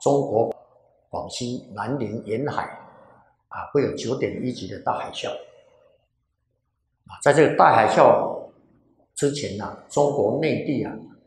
中国广西南宁沿海会有9.1级的大海啸。在这个大海啸之前中国内地